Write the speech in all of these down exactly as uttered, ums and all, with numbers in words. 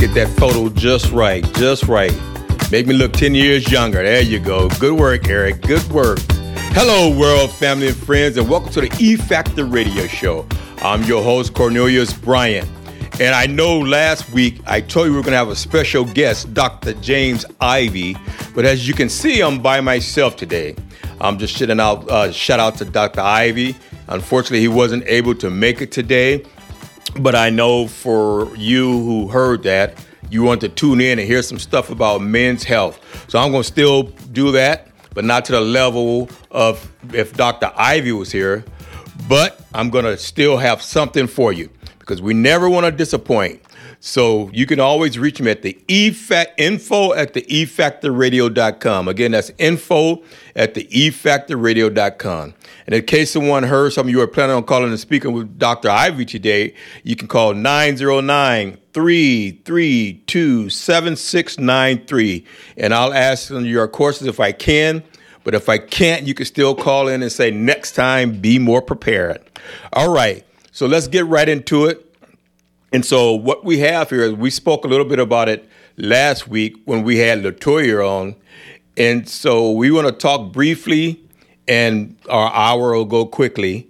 Get that photo just right, just right. Make me look ten years younger. There you go. Good work, Eric. Good work. Hello, world, family, and friends, and welcome to the E Factor Radio Show. I'm your host, Cornelius Bryant. And I know last week I told you we were going to have a special guest, Doctor James Ivy. But as you can see, I'm by myself today. I'm just shouting out, uh, shout out to Doctor Ivy. Unfortunately, he wasn't able to make it today. But I know for you who heard that, you want to tune in and hear some stuff about men's health. So I'm going to still do that, but not to the level of if Doctor Ivy was here. But I'm going to still have something for you because we never want to disappoint. So you can always reach me at the E F A C info at the e factor radio dot com. Again, that's info at the e factor radio dot com. And in case someone heard, some of you are planning on calling and speaking with Doctor Ivy today, you can call nine zero nine, three three two, seven six nine three. And I'll ask your questions if I can. But if I can't, you can still call in and say, next time, be more prepared. All right. So let's get right into it. And so what we have here is we spoke a little bit about it last week when we had LaToya on. And so we want to talk briefly and our hour will go quickly.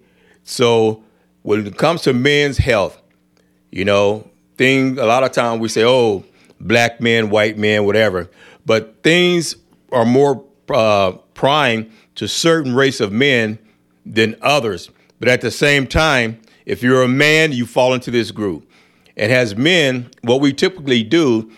So when it comes to men's health, you know, things, a lot of times we say, oh, black men, white men, whatever. But things are more uh, prime to certain race of men than others. But at the same time, if you're a man, you fall into this group. And as men, what we typically do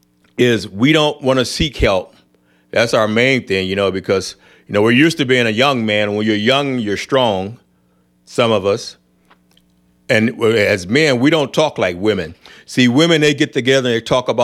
is we don't want to seek help. That's our main thing, you know, because, you know, we're used to being a young man. When you're young, you're strong, some of us. And as men, we don't talk like women. See, women, they get together and they talk about